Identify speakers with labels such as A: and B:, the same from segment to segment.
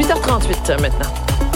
A: 8h38 maintenant.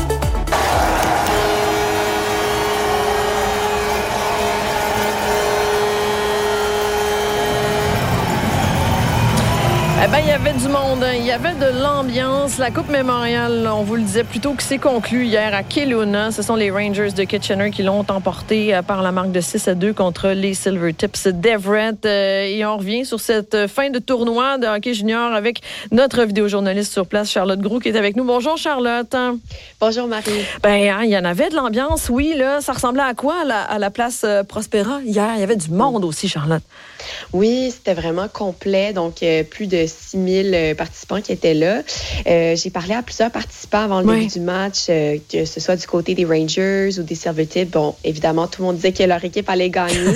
A: Eh bien, il y avait du monde, il y avait de l'ambiance. La Coupe Mémorial, on vous le disait plus tôt que c'est conclu hier à Kelowna. Ce sont les Rangers de Kitchener qui l'ont emporté par la marque de 6-2 contre les Silvertips d'Everett. Et on revient sur cette fin de tournoi de hockey junior avec notre vidéojournaliste sur place, Charlotte Groulx, qui est avec nous. Bonjour, Charlotte.
B: Bonjour, Marie.
A: Ben, il y en avait de l'ambiance, oui. Là, ça ressemblait à quoi à la place Prospera hier? Il y avait du monde aussi, Charlotte.
B: Oui, c'était vraiment complet. Donc, plus de 6000 participants qui étaient là. J'ai parlé à plusieurs participants avant le début du match, que ce soit du côté des Rangers ou des Silvertips. Bon, évidemment, tout le monde disait que leur équipe allait gagner.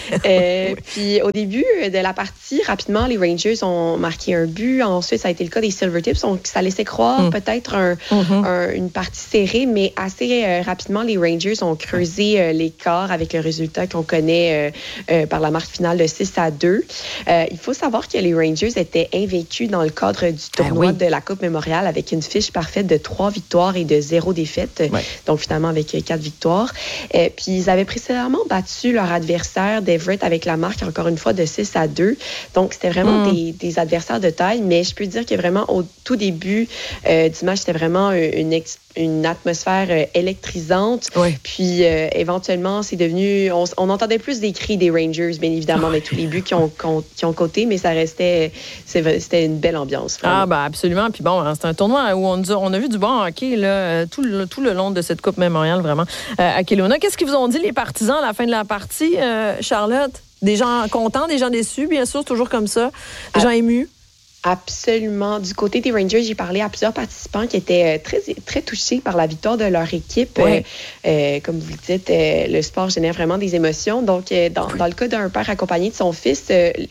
B: Puis, au début de la partie, rapidement, les Rangers ont marqué un but. Ensuite, ça a été le cas des Silvertips. Donc, ça laissait croire peut-être une partie serrée, mais assez rapidement, les Rangers ont creusé l'écart avec le résultat qu'on connaît par la marque finale de 6-2. Il faut savoir que les Rangers étaient invaincus dans le cadre du tournoi de la Coupe Mémorial avec une fiche parfaite de 3 victoires et de 0 défaites. Donc, finalement, avec 4 victoires. Puis, ils avaient précédemment battu leur adversaire d'Everett avec la marque, encore une fois, de 6-2. Donc, c'était vraiment des adversaires de taille. Mais je peux dire que vraiment, au tout début du match, c'était vraiment une atmosphère électrisante. Puis, éventuellement, c'est devenu... On entendait plus des cris des Rangers, bien évidemment, avec tous les buts qui ont coté, mais ça restait... C'était une belle ambiance, vraiment.
A: Ah, ben absolument. Puis bon, c'est un tournoi où on a vu du bon hockey là, tout le long de cette Coupe Mémorial, vraiment, à Kelowna. Qu'est-ce qu'ils vous ont dit, les partisans, à la fin de la partie, Charlotte? Des gens contents, des gens déçus, bien sûr, toujours comme ça. Des gens émus?
B: Absolument. Du côté des Rangers, j'ai parlé à plusieurs participants qui étaient très, très touchés par la victoire de leur équipe. Comme vous le dites, le sport génère vraiment des émotions. Donc, dans le cas d'un père accompagné de son fils,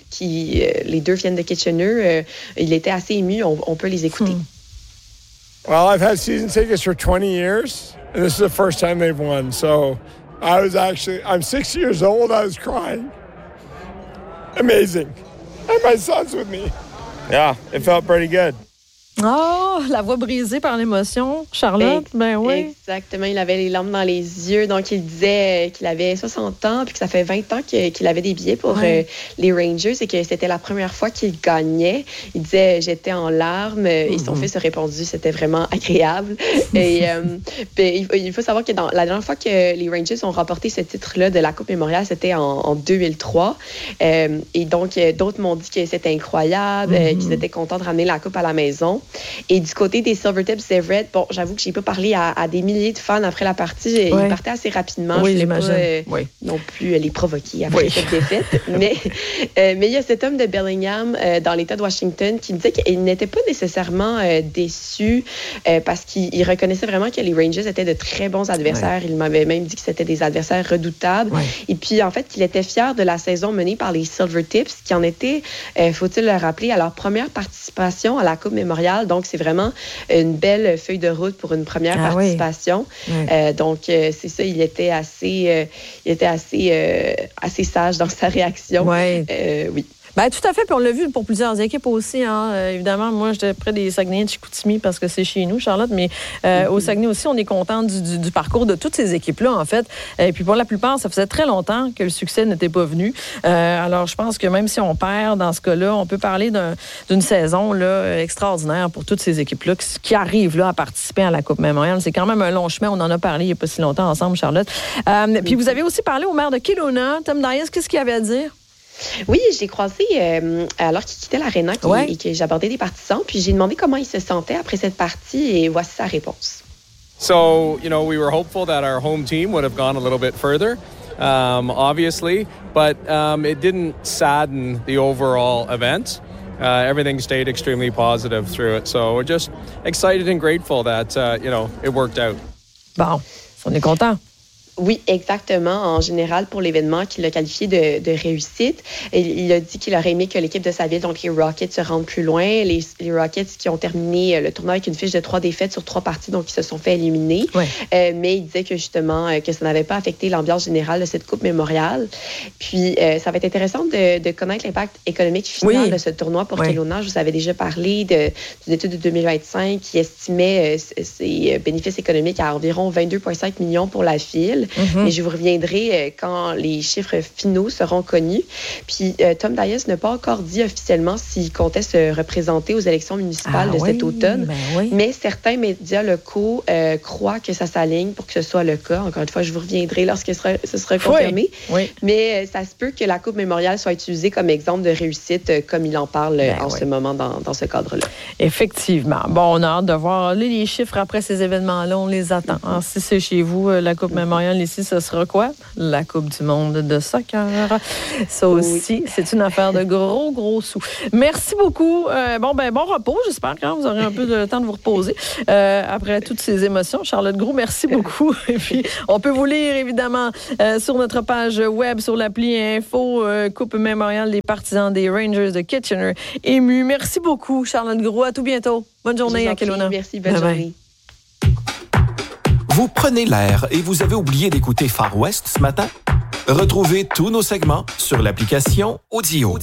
B: les deux viennent de Kitchener, il était assez ému. On peut les écouter.
C: Well, I've had season tickets for 20 years, and this is the first time they've won. So I'm 6 years old. I was crying. Amazing. And my son's with me. Yeah, it felt pretty good.
A: Oh, la voix brisée par l'émotion, Charlotte. Ben oui.
B: Exactement, il avait les larmes dans les yeux. Donc, il disait qu'il avait 60 ans puis que ça fait 20 ans qu'il avait des billets pour les Rangers et que c'était la première fois qu'il gagnait. Il disait « J'étais en larmes » et son fils a répondu « C'était vraiment agréable ». Et il faut savoir que la dernière fois que les Rangers ont remporté ce titre-là de la Coupe Mémorial, c'était en 2003. Et donc, d'autres m'ont dit que c'était incroyable, qu'ils étaient contents de ramener la Coupe à la maison. Et du côté des Silvertips d'Everett, bon, j'avoue que j'ai pas parlé à des milliers de fans après la partie. Ils partaient assez rapidement.
A: Oui,
B: je ne voulais pas non plus les provoquer après cette défaite. Mais il y a cet homme de Bellingham dans l'État de Washington qui me disait qu'il n'était pas nécessairement déçu parce qu'il reconnaissait vraiment que les Rangers étaient de très bons adversaires. Il m'avait même dit que c'était des adversaires redoutables. Et puis, en fait, qu'il était fier de la saison menée par les Silvertips qui en était, faut-il le rappeler, à leur première participation à la Coupe Mémorial. Donc, c'est vraiment une belle feuille de route pour une première participation. Donc, c'est ça, il était assez sage dans sa réaction. Oui.
A: Ben, tout à fait, puis on l'a vu pour plusieurs équipes aussi. Évidemment, moi, j'étais près des Saguenayens de Chicoutimi parce que c'est chez nous, Charlotte, mais au Saguenay aussi, on est content du parcours de toutes ces équipes-là, en fait. Et puis pour la plupart, ça faisait très longtemps que le succès n'était pas venu. Alors, je pense que même si on perd dans ce cas-là, on peut parler d'une saison là, extraordinaire pour toutes ces équipes-là qui arrivent là, à participer à la Coupe Mémorial. C'est quand même un long chemin. On en a parlé il n'y a pas si longtemps ensemble, Charlotte. Puis vous avez aussi parlé au maire de Kelowna, Tom Dias. Qu'est-ce qu'il avait à dire?
B: Oui, j'ai croisé alors qu'il quittait l'aréna et que j'abordais des partisans. Puis j'ai demandé comment il se sentait après cette partie et voici sa réponse.
D: So, we were hopeful that our home team would have gone a little bit further, obviously, but it didn't sadden the overall event. Everything stayed extremely positive through it. So we're just excited and grateful that, it worked out.
A: Bon, on est content.
B: Oui, exactement. En général, pour l'événement qu'il a qualifié de réussite, il a dit qu'il aurait aimé que l'équipe de sa ville, donc les Rockets, se rendent plus loin. Les Rockets qui ont terminé le tournoi avec une fiche de 3 défaites sur 3 parties, donc ils se sont fait éliminer. Ouais. Mais il disait que justement, que ça n'avait pas affecté l'ambiance générale de cette Coupe mémoriale. Puis, ça va être intéressant de connaître l'impact économique final de ce tournoi pour Kelowna. Je vous avais déjà parlé d'une étude de 2025 qui estimait ses bénéfices économiques à environ 22,5 millions pour la ville. Mais je vous reviendrai quand les chiffres finaux seront connus. Puis Tom Dias n'a pas encore dit officiellement s'il comptait se représenter aux élections municipales de cet automne. Mais certains médias locaux croient que ça s'aligne pour que ce soit le cas. Encore une fois, je vous reviendrai lorsque ce sera confirmé. Mais ça se peut que la Coupe mémoriale soit utilisée comme exemple de réussite, comme il en parle en ce moment dans ce cadre-là.
A: Effectivement. Bon, on a hâte de voir les chiffres après ces événements-là. On les attend. Alors, si c'est chez vous, la Coupe mémoriale ici, ce sera quoi? La Coupe du monde de soccer. Ça aussi, c'est une affaire de gros sous. Merci beaucoup. Bon repos. J'espère que vous aurez un peu de temps de vous reposer après toutes ces émotions. Charlotte Groulx, merci beaucoup. Et puis, on peut vous lire, évidemment, sur notre page web, sur l'appli Info, Coupe mémoriale des partisans des Rangers de Kitchener. Ému. Merci beaucoup, Charlotte Groulx. À tout bientôt. Bonne journée à Kelowna.
B: Merci, bonne journée.
E: Vous prenez l'air et vous avez oublié d'écouter Far West ce matin? Retrouvez tous nos segments sur l'application Audio.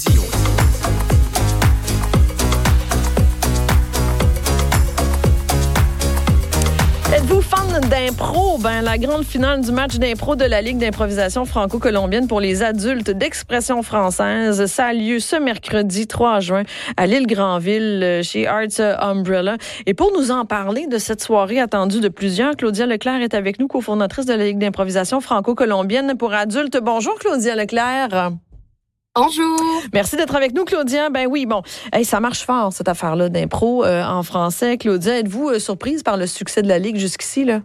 A: Êtes-vous fan d'impro? La grande finale du match d'impro de la Ligue d'improvisation franco-colombienne pour les adultes d'expression française, ça a lieu ce mercredi 3 juin à l'île Granville chez Arts Umbrella. Et pour nous en parler de cette soirée attendue de plusieurs, Claudia Leclerc est avec nous, cofondatrice de la Ligue d'improvisation franco-colombienne pour adultes. Bonjour Claudia Leclerc.
F: Bonjour.
A: Merci d'être avec nous, Claudia. Ça marche fort, cette affaire-là d'impro en français. Claudia, êtes-vous surprise par le succès de la Ligue jusqu'ici, là?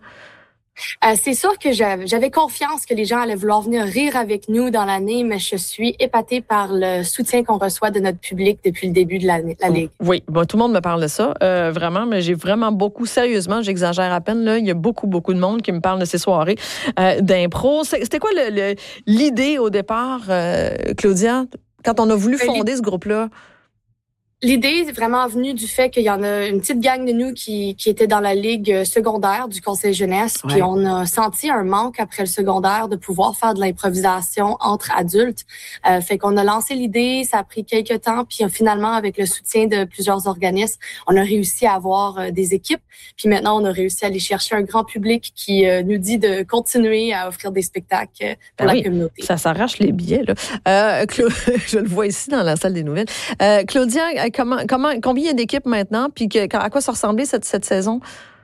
F: C'est sûr que j'avais confiance que les gens allaient vouloir venir rire avec nous dans l'année, mais je suis épatée par le soutien qu'on reçoit de notre public depuis le début de la Ligue.
A: Oui, tout le monde me parle de ça, vraiment, mais j'ai vraiment beaucoup, sérieusement, j'exagère à peine, là, il y a beaucoup de monde qui me parle de ces soirées d'impro. C'était quoi l'idée au départ, Claudia, quand on a voulu fonder ce groupe-là?
F: L'idée est vraiment venue du fait qu'il y en a une petite gang de nous qui était dans la ligue secondaire du Conseil jeunesse. Puis on a senti un manque après le secondaire de pouvoir faire de l'improvisation entre adultes. Fait qu'on a lancé l'idée, ça a pris quelques temps. Puis finalement, avec le soutien de plusieurs organismes, on a réussi à avoir des équipes. Puis maintenant, on a réussi à aller chercher un grand public qui nous dit de continuer à offrir des spectacles pour la communauté.
A: Ça s'arrache les billets, là. Je le vois ici dans la salle des nouvelles. Claudia, combien il y a d'équipes maintenant, puis à quoi ça ressemblait cette saison?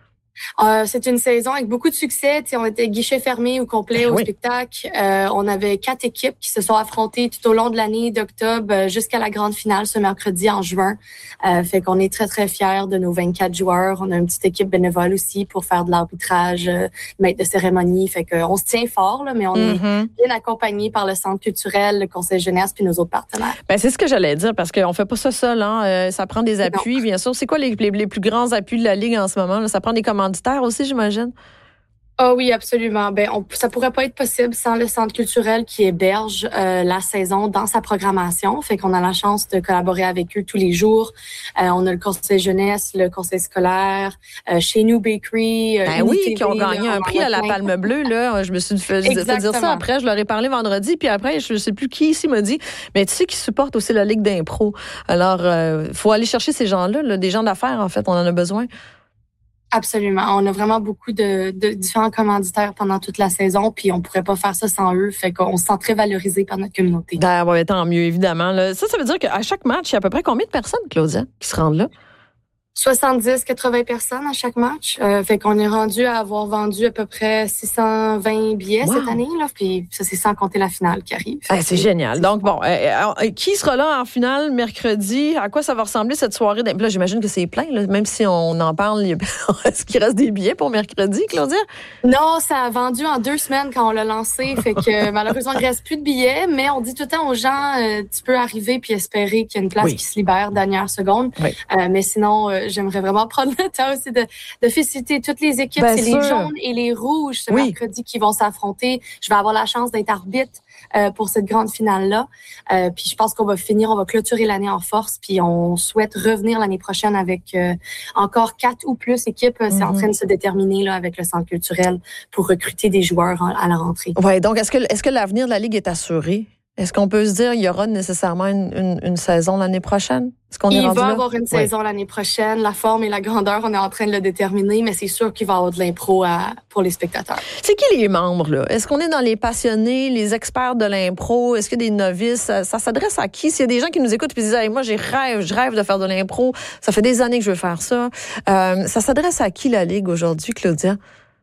F: C'est une saison avec beaucoup de succès. On était guichet fermé au complet au spectacle. On avait 4 équipes qui se sont affrontées tout au long de l'année d'octobre jusqu'à la grande finale ce mercredi en juin. Fait qu'on est très, très fiers de nos 24 joueurs. On a une petite équipe bénévole aussi pour faire de l'arbitrage, maître de cérémonie. Fait qu'on se tient fort, là, mais on est bien accompagné par le Centre culturel, le Conseil jeunesse puis nos autres partenaires.
A: C'est ce que j'allais dire parce qu'on fait pas ça seul. Ça prend des appuis, bien sûr. C'est quoi les plus grands appuis de la Ligue en ce moment? Là? Ça prend des commanditaires aussi, j'imagine?
F: Ah oui, absolument. Ça pourrait pas être possible sans le Centre culturel qui héberge la saison dans sa programmation. Fait qu'on a la chance de collaborer avec eux tous les jours. On a le Conseil jeunesse, le Conseil scolaire, chez nous Bakery.
A: Qui ont gagné un prix à la Palme Bleue. Là, je me suis fait dire ça après. Je leur ai parlé vendredi. Puis après, je sais plus qui ici m'a dit, mais tu sais qu'ils supportent aussi la Ligue d'impro. Alors, faut aller chercher ces gens-là, là, des gens d'affaires, en fait. On en a besoin.
F: Absolument. On a vraiment beaucoup de différents commanditaires pendant toute la saison, puis on pourrait pas faire ça sans eux. Fait qu'on se sent très valorisé par notre communauté.
A: Tant mieux, évidemment. Là. Ça veut dire qu'à chaque match, il y a à peu près combien de personnes, Claudia, qui se rendent là?
F: 70-80 personnes à chaque match. Fait qu'on est rendu à avoir vendu à peu près 620 billets cette année. Là, puis ça, c'est sans compter la finale qui arrive.
A: C'est génial. Donc, qui sera là en finale mercredi? À quoi ça va ressembler cette soirée? Là, j'imagine que c'est plein. Là, même si on en parle, est-ce qu'il reste des billets pour mercredi, Claudia?
F: Non, ça a vendu en 2 semaines quand on l'a lancé. Fait que malheureusement, il ne reste plus de billets. Mais on dit tout le temps aux gens, tu peux arriver puis espérer qu'il y a une place qui se libère dernière seconde. Mais sinon, j'aimerais vraiment prendre le temps aussi de féliciter toutes les équipes.
A: Bien
F: c'est
A: sûr.
F: les jaunes et les rouges ce mercredi qui vont s'affronter. Je vais avoir la chance d'être arbitre pour cette grande finale-là. Puis je pense qu'on va clôturer l'année en force. Puis on souhaite revenir l'année prochaine avec encore 4 ou plus équipes. C'est en train de se déterminer là avec le centre culturel pour recruter des joueurs à la rentrée.
A: Oui, donc est-ce que l'avenir de la Ligue est assuré? Est-ce qu'on peut se dire qu'il y aura nécessairement une saison l'année prochaine? Est-ce qu'on
F: Il
A: rendu
F: va y
A: là?
F: avoir une saison l'année prochaine. La forme et la grandeur, on est en train de le déterminer, mais c'est sûr qu'il va y avoir de l'impro pour les spectateurs.
A: C'est qui les membres, là? Est-ce qu'on est dans les passionnés, les experts de l'impro? Est-ce qu'il y a des novices? Ça s'adresse à qui? S'il y a des gens qui nous écoutent et disent hey, moi, je rêve de faire de l'impro. Ça fait des années que je veux faire ça. Ça s'adresse à qui, la Ligue, aujourd'hui, Claudia?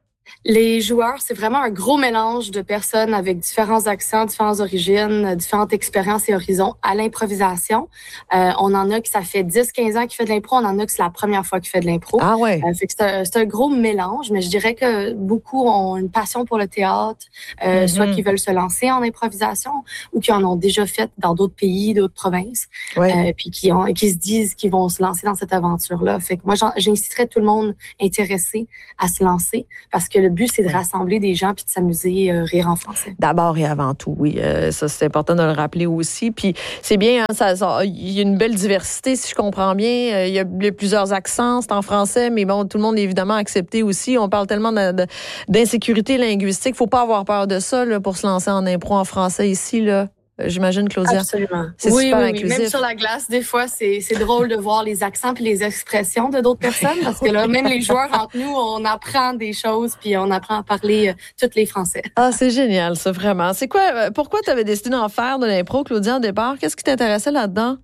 F: Les joueurs, c'est vraiment un gros mélange de personnes avec différents accents, différentes origines, différentes expériences et horizons à l'improvisation. On en a qui ça fait 10-15 ans qu'ils fait de l'impro, on en a qui c'est la première fois qu'ils fait de l'impro.
A: Ah ouais.
F: Fait que c'est un gros mélange, mais je dirais que beaucoup ont une passion pour le théâtre, soit qui veulent se lancer en improvisation ou qui en ont déjà fait dans d'autres pays, d'autres provinces, puis qui se disent qu'ils vont se lancer dans cette aventure-là. Fait que moi, j'inciterais tout le monde intéressé à se lancer parce que le but, c'est de rassembler des gens puis de s'amuser, rire en français.
A: D'abord et avant tout, oui. Ça, c'est important de le rappeler aussi. Puis c'est bien, hein, il y a une belle diversité, si je comprends bien. Il y a plusieurs accents, c'est en français, mais bon, tout le monde est évidemment accepté aussi. On parle tellement d'insécurité linguistique. Faut pas avoir peur de ça là, pour se lancer en impro en français ici, là. J'imagine, Claudia.
F: Absolument.
A: C'est super inclusif.
F: Même sur la glace, des fois, c'est drôle de voir les accents puis les expressions de d'autres personnes parce que là, même les joueurs entre nous, on apprend des choses puis on apprend à parler tous les Français.
A: Ah, c'est génial, ça, vraiment. C'est quoi, pourquoi tu avais décidé d'en faire de l'impro, Claudia, au départ? Qu'est-ce qui t'intéressait là-dedans?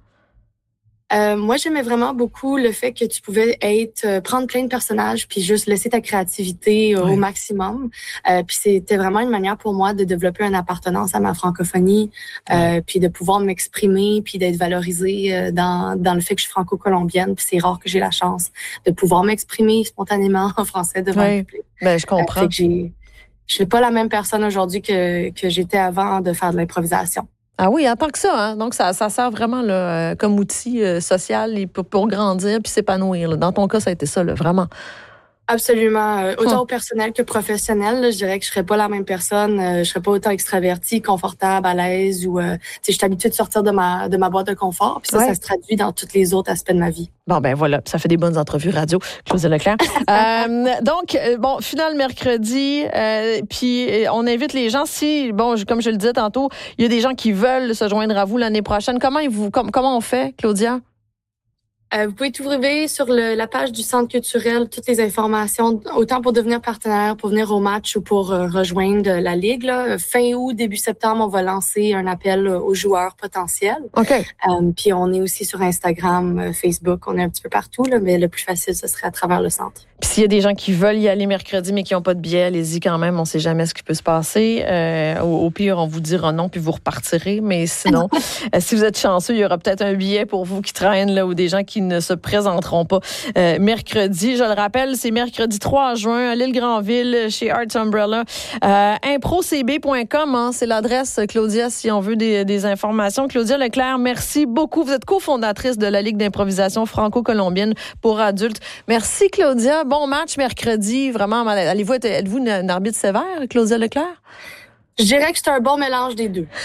F: Moi, j'aimais vraiment beaucoup le fait que tu pouvais prendre plein de personnages puis juste laisser ta créativité au maximum. Puis c'était vraiment une manière pour moi de développer une appartenance à ma francophonie, puis de pouvoir m'exprimer puis d'être valorisée dans le fait que je suis franco-colombienne. Puis c'est rare que j'ai la chance de pouvoir m'exprimer spontanément en français devant le public.
A: Ben, je comprends.
F: Fait que je suis pas la même personne aujourd'hui que j'étais avant de faire de l'improvisation.
A: Ah oui, en tant que ça, hein? Donc ça sert vraiment là, comme outil social et pour grandir puis s'épanouir. Là. Dans ton cas, ça a été ça, là, vraiment.
F: Absolument. Autant au personnel que professionnel, là, je dirais que je serais pas la même personne. Je serais pas autant extravertie, confortable, à l'aise ou je suis habituée de sortir de ma boîte de confort. Puis ça se traduit dans tous les autres aspects de ma vie. Bon,
A: ben voilà, ça fait des bonnes entrevues radio, Claudia Leclerc. Donc, bon, finale mercredi, puis on invite les gens, comme je le disais tantôt, il y a des gens qui veulent se joindre à vous l'année prochaine. Comment on fait, Claudia?
F: Vous pouvez trouver sur la page du Centre culturel toutes les informations, autant pour devenir partenaire, pour venir au match ou pour rejoindre la Ligue. Là. Fin août, début septembre, on va lancer un appel aux joueurs potentiels.
A: OK.
F: Puis on est aussi sur Instagram, Facebook, on est un petit peu partout, là, mais le plus facile, ce serait à travers le centre.
A: Puis s'il y a des gens qui veulent y aller mercredi, mais qui n'ont pas de billet, allez-y quand même, on ne sait jamais ce qui peut se passer. Au pire, on vous dira non, puis vous repartirez. Mais sinon, si vous êtes chanceux, il y aura peut-être un billet pour vous qui traîne là, ou des gens qui ne se présenteront pas mercredi. Je le rappelle, c'est mercredi 3 juin à l'Île-Granville chez Arts Umbrella. improcb.com, hein, c'est l'adresse, Claudia, si on veut des informations. Claudia Leclerc, merci beaucoup. Vous êtes cofondatrice de la Ligue d'improvisation franco-colombienne pour adultes. Merci, Claudia. Bon match mercredi. Vraiment, êtes-vous une arbitre sévère, Claudia Leclerc?
F: Je dirais que c'est un bon mélange des deux.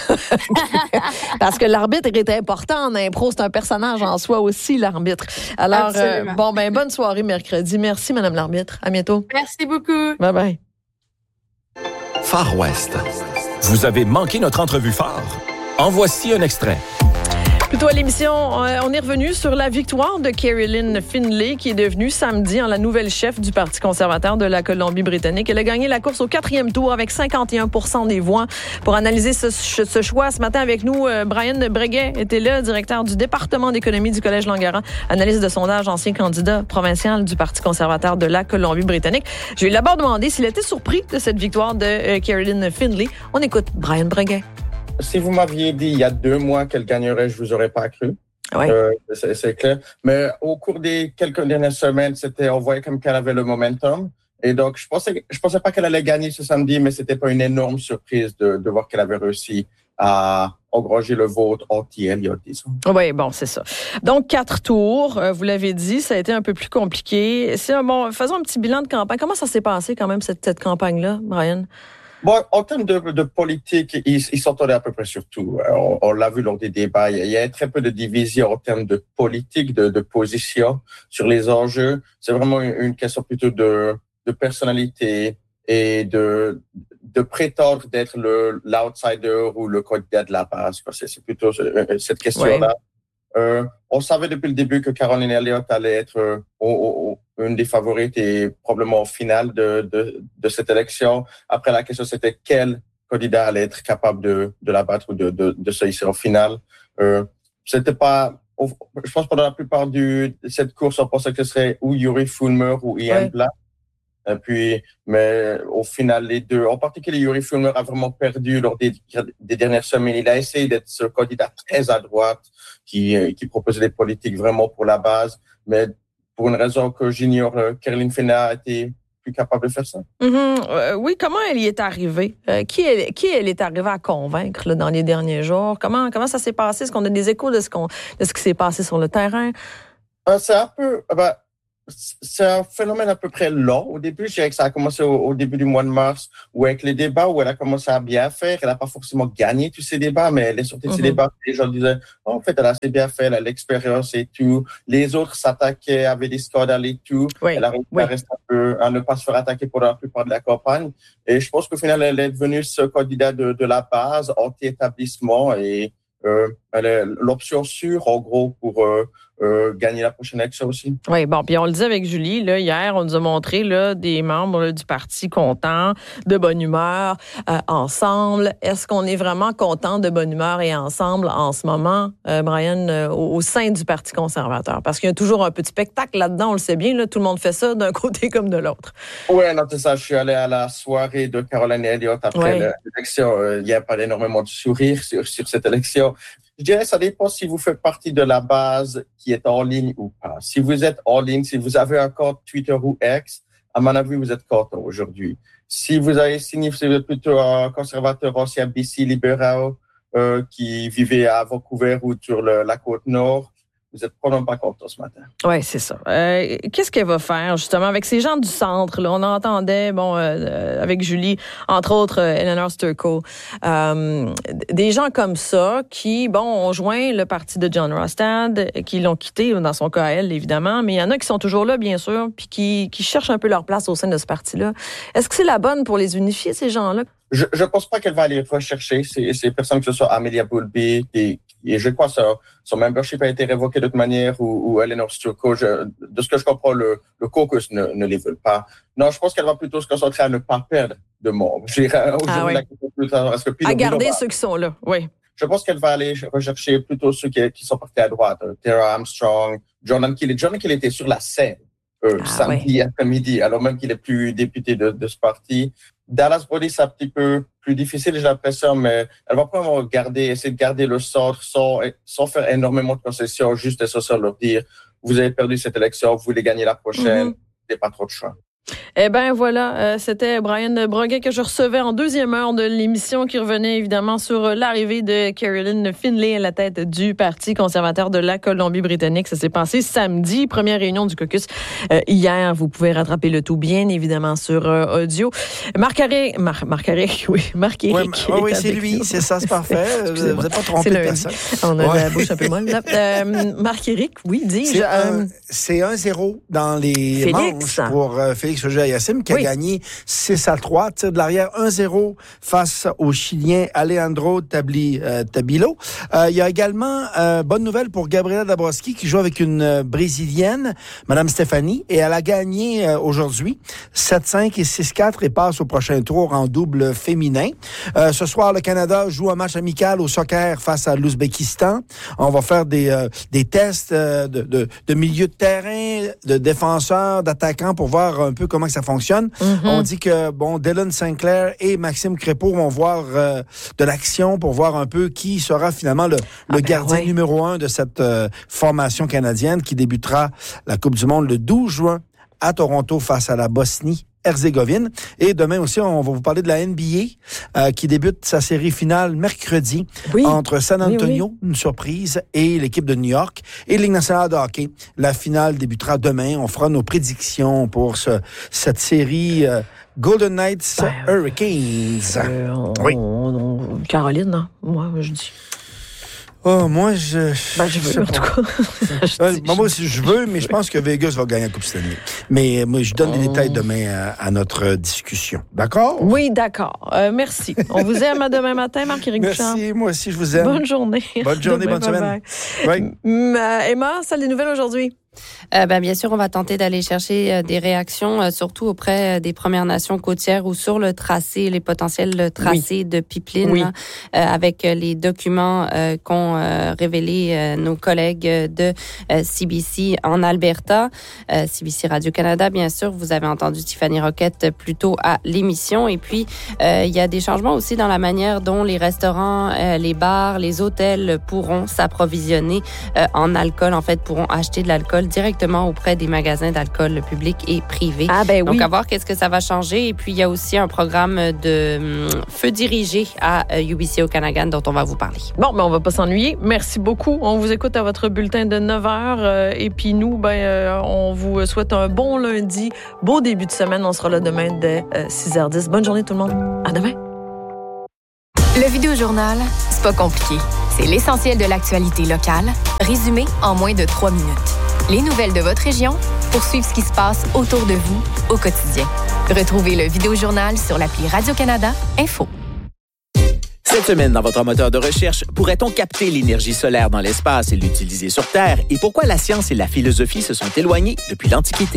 A: Parce que l'arbitre est important en impro. C'est un personnage en soi aussi, l'arbitre. Alors, bonne soirée mercredi. Merci, Madame l'arbitre. À bientôt.
F: Merci beaucoup.
A: Bye-bye.
E: Far West. Vous avez manqué notre entrevue phare? En voici un extrait.
A: Plutôt à l'émission, on est revenu sur la victoire de Carrie-Lynne Findlay, qui est devenue samedi la nouvelle chef du Parti conservateur de la Colombie-Britannique. Elle a gagné la course au 4e tour avec 51% des voix. Pour analyser ce choix, ce matin avec nous, Brian Breguet était là, directeur du département d'économie du Collège Langaran, analyste de sondage, ancien candidat provincial du Parti conservateur de la Colombie-Britannique. Je lui ai d'abord demandé s'il était surpris de cette victoire de Carrie-Lynne Findlay. On écoute Brian Breguet.
G: Si vous m'aviez dit il y a 2 mois qu'elle gagnerait, je vous aurais pas cru.
A: Oui.
G: C'est clair. Mais au cours des quelques dernières semaines, on voyait comme qu'elle avait le momentum. Et donc, je pensais pas qu'elle allait gagner ce samedi, mais c'était pas une énorme surprise de voir qu'elle avait réussi à engranger le vote anti-Elliott, disons.
A: Oui, bon, c'est ça. Donc, 4 tours, vous l'avez dit, ça a été un peu plus compliqué. Faisons un petit bilan de campagne. Comment ça s'est passé quand même, cette campagne-là, Brian?
G: Bon, en termes de politique, ils s'entendaient à peu près sur tout. On l'a vu lors des débats. Il y a très peu de division en termes de politique, de position sur les enjeux. C'est vraiment une question plutôt de personnalité et de prétendre d'être l'outsider ou le candidat de la base. C'est plutôt cette question-là. Ouais. On savait depuis le début que Caroline Elliott allait être une des favorites et probablement au final de cette élection. Après, la question, c'était quel candidat allait être capable de la battre ou de se hisser en finale. C'était pas... Je pense que pendant la plupart de cette course, on pensait que ce serait ou Yuri Fulmer ou Ian Black. Et puis, mais au final, les deux, en particulier Yuri Fulmer a vraiment perdu lors des dernières semaines. Il a essayé d'être ce candidat très à droite qui proposait des politiques vraiment pour la base, mais pour une raison que j'ignore, Caroline Finney a été plus capable de faire ça.
A: Oui, comment elle y est arrivée? Qui elle est arrivée à convaincre là, dans les derniers jours? Comment ça s'est passé? Est-ce qu'on a des échos de ce qui s'est passé sur le terrain?
G: C'est un peu... c'est un phénomène à peu près lent. Au début, je dirais que ça a commencé au début du mois de mars, où avec les débats, où elle a commencé à bien faire. Elle n'a pas forcément gagné tous ces débats, mais elle est sortie de ces débats. Les gens disaient, en fait, elle a assez bien fait, elle a l'expérience et tout. Les autres s'attaquaient, avaient des scandales et tout. Oui. Elle a réussi à rester à ne pas se faire attaquer pour la plupart de la campagne. Et je pense qu'au final, elle est devenue ce candidat de la base, anti-établissement, et elle est l'option sûre, en gros, pour gagner la prochaine élection aussi.
A: Oui, bon, puis on le disait avec Julie, là, hier, on nous a montré là, des membres là, du parti contents, de bonne humeur, ensemble. Est-ce qu'on est vraiment content de bonne humeur et ensemble en ce moment, Brian, au sein du Parti conservateur? Parce qu'il y a toujours un petit spectacle là-dedans, on le sait bien, là, tout le monde fait ça d'un côté comme de l'autre.
G: Oui, non, c'est ça. Je suis allé à la soirée de Caroline Elliott après l'élection. Il n'y a pas énormément de sourires sur cette élection. Je dirais, ça dépend si vous faites partie de la base qui est en ligne ou pas. Si vous êtes en ligne, si vous avez un compte Twitter ou X, à mon avis, vous êtes content aujourd'hui. Si vous avez signé, si vous êtes plutôt un conservateur ancien BC libéral qui vivait à Vancouver ou sur la côte nord, vous êtes probablement pas content ce matin.
A: Oui, c'est ça. Qu'est-ce qu'elle va faire, justement, avec ces gens du centre? Là? On entendait, avec Julie, entre autres, Eleanor Sturko, des gens comme ça qui, ont joint le parti de John Rostad, qui l'ont quitté, dans son cas à elle, évidemment, mais il y en a qui sont toujours là, bien sûr, puis qui cherchent un peu leur place au sein de ce parti-là. Est-ce que c'est la bonne pour les unifier, ces gens-là?
G: Je pense pas qu'elle va aller rechercher ces personnes, que ce soit Amelia Boulby, et je crois que son membership a été révoqué de toute manière, ou Eleanor Sturko. De ce que je comprends, le caucus ne les veut pas. Non, je pense qu'elle va plutôt se concentrer à ne pas perdre de membres.
A: À garder ceux qui sont là, oui.
G: Je pense qu'elle va aller rechercher plutôt ceux qui sont partis à droite. Tara Armstrong, Jordan Kelly. Jordan Kelly était sur la scène samedi après-midi, alors même qu'il est plus député de ce parti. Dallas Brody, c'est un petit peu plus difficile, j'ai l'impression, mais elle va probablement essayer de garder le centre sans faire énormément de concessions, juste essentiellement leur dire, vous avez perdu cette élection, vous voulez gagner la prochaine, il n'y a pas trop de choix.
A: Eh bien, voilà, c'était Brian Broguet que je recevais en deuxième heure de l'émission qui revenait évidemment sur l'arrivée de Caroline Finley à la tête du Parti conservateur de la Colombie-Britannique. Ça s'est passé samedi, première réunion du caucus hier. Vous pouvez rattraper le tout, bien évidemment, sur audio. Marc-Éric.
H: Oui, c'est lui, c'est ça, c'est parfait. Vous n'avez pas trompé personne.
A: On a la bouche un peu molle. Marc-Éric, oui, dis-je.
H: C'est 1-0 dans les manches pour Félix Auger-Aliassime qui a gagné 6-3, tir de l'arrière 1-0 face au Chilien Alejandro Tabilo. Il y a également bonne nouvelle pour Gabriela Dabrowski qui joue avec une Brésilienne, Madame Stéphanie, et elle a gagné aujourd'hui 7-5 et 6-4 et passe au prochain tour en double féminin. Ce soir, le Canada joue un match amical au soccer face à l'Ouzbékistan. On va faire des tests de milieu de terrain, de défenseurs, d'attaquants pour voir un peu comment que ça fonctionne. On dit que, Dylan Sinclair et Maxime Crépeau vont voir de l'action pour voir un peu qui sera finalement le gardien numéro 1 de cette formation canadienne qui débutera la Coupe du Monde le 12 juin à Toronto face à la Bosnie Herzégovine. Et demain aussi, on va vous parler de la NBA qui débute sa série finale mercredi entre San Antonio, une surprise, et l'équipe de New York. Et Ligue nationale de hockey, la finale débutera demain. On fera nos prédictions pour cette série Golden Knights Hurricanes.
A: Caroline, non? Moi, je dis...
H: Oh, moi, je
A: veux, en tout cas.
H: Moi aussi, je veux, mais je pense que Vegas va gagner la Coupe Stanley. Mais moi, je donne des détails demain à notre discussion. D'accord?
A: Oui, d'accord. Merci. On vous aime à demain matin, Marc-Éric Bouchard.
H: Merci, moi aussi, je vous aime.
A: Bonne journée.
H: Bonne journée, bonne semaine.
A: Emma, salle des nouvelles aujourd'hui?
I: Bien sûr, on va tenter d'aller chercher des réactions, surtout auprès des Premières Nations côtières ou sur le tracé, les potentiels tracés de pipeline, avec les documents qu'ont révélés nos collègues de CBC en Alberta. CBC Radio-Canada, bien sûr, vous avez entendu Tiffany Roquette plus tôt à l'émission. Et puis, il y a des changements aussi dans la manière dont les restaurants, les bars, les hôtels pourront s'approvisionner en alcool, en fait, pourront acheter de l'alcool directement auprès des magasins d'alcool public et privé. Donc, à voir qu'est-ce que ça va changer. Et puis, il y a aussi un programme de feu dirigé à UBC Okanagan dont on va vous parler.
A: Bon, on va pas s'ennuyer. Merci beaucoup. On vous écoute à votre bulletin de 9h. Et puis nous, on vous souhaite un bon lundi, beau début de semaine. On sera là demain dès 6h10. Bonne journée tout le monde. À demain.
J: Le Vidéojournal, c'est pas compliqué. C'est l'essentiel de l'actualité locale, résumé en moins de 3 minutes. Les nouvelles de votre région pour suivre ce qui se passe autour de vous au quotidien. Retrouvez le Vidéojournal sur l'appli Radio-Canada Info.
K: Cette semaine, dans votre moteur de recherche, pourrait-on capter l'énergie solaire dans l'espace et l'utiliser sur Terre? Et pourquoi la science et la philosophie se sont éloignées depuis l'Antiquité?